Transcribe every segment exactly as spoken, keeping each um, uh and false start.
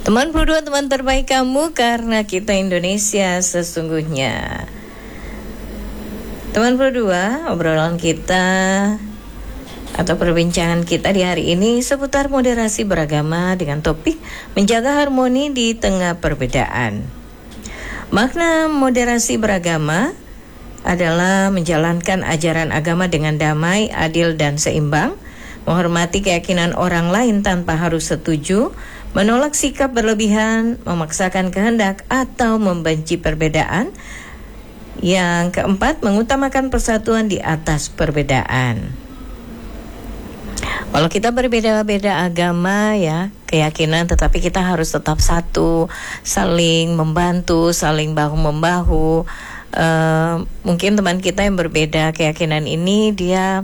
Teman berdua, teman terbaik kamu, karena kita Indonesia sesungguhnya. Teman berdua, obrolan kita atau perbincangan kita di hari ini seputar moderasi beragama dengan topik menjaga harmoni di tengah perbedaan. Makna moderasi beragama adalah menjalankan ajaran agama dengan damai, adil, dan seimbang, menghormati keyakinan orang lain tanpa harus setuju, menolak sikap berlebihan, memaksakan kehendak, atau membenci perbedaan. Yang keempat, mengutamakan persatuan di atas perbedaan. Kalau kita berbeda-beda agama ya, keyakinan, tetapi kita harus tetap satu, saling membantu, saling bahu-membahu. Uh, mungkin teman kita yang berbeda keyakinan ini dia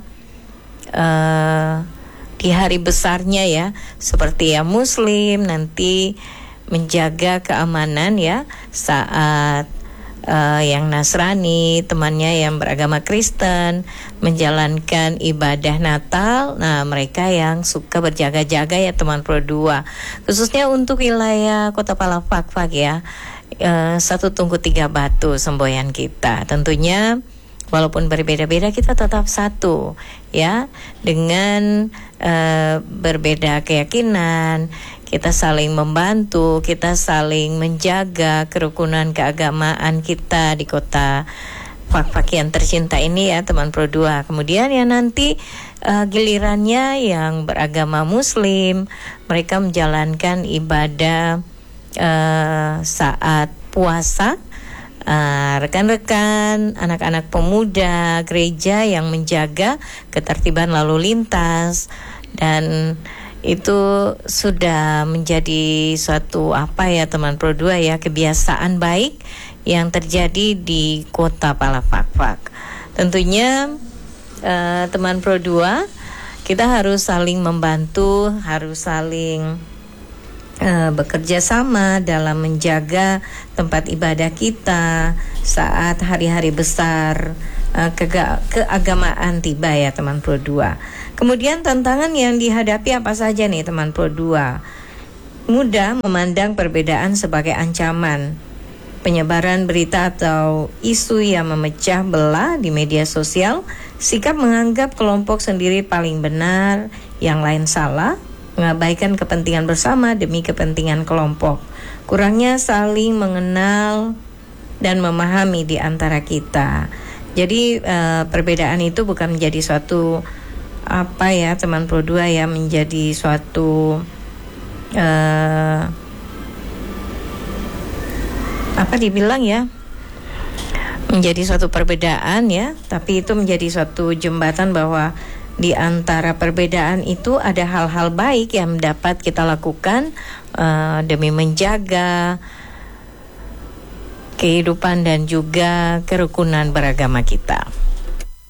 uh, di hari besarnya ya, seperti yang Muslim nanti menjaga keamanan ya, saat Uh, yang Nasrani, temannya yang beragama Kristen menjalankan ibadah Natal. Nah, mereka yang suka berjaga-jaga ya teman Pro dua, khususnya untuk wilayah Kota Palafak ya, uh, satu tungku tiga batu semboyan kita. Tentunya walaupun berbeda-beda kita tetap satu ya, dengan uh, berbeda keyakinan. Kita saling membantu, kita saling menjaga kerukunan keagamaan kita di kota Fak-Fak yang tercinta ini ya teman Pro dua. Kemudian ya nanti uh, gilirannya yang beragama Muslim, mereka menjalankan ibadah uh, saat puasa. Uh, rekan-rekan, anak-anak pemuda gereja yang menjaga ketertiban lalu lintas, dan itu sudah menjadi suatu apa ya teman Pro dua ya, kebiasaan baik yang terjadi di kota Palafak. Tentunya uh, teman Pro dua, kita harus saling membantu, harus saling uh, bekerja sama dalam menjaga tempat ibadah kita saat hari-hari besar uh, ke- keagamaan tiba ya teman Pro dua. Kemudian tantangan yang dihadapi apa saja nih teman Pro dua? Mudah memandang perbedaan sebagai ancaman. Penyebaran berita atau isu yang memecah belah di media sosial, sikap menganggap kelompok sendiri paling benar, yang lain salah, mengabaikan kepentingan bersama demi kepentingan kelompok. Kurangnya saling mengenal dan memahami di antara kita. Jadi uh, perbedaan itu bukan menjadi suatu apa ya teman Pro dua ya, menjadi suatu uh, apa dibilang ya, menjadi suatu perbedaan ya, tapi itu menjadi suatu jembatan bahwa di antara perbedaan itu ada hal-hal baik yang dapat kita lakukan uh, demi menjaga kehidupan dan juga kerukunan beragama kita.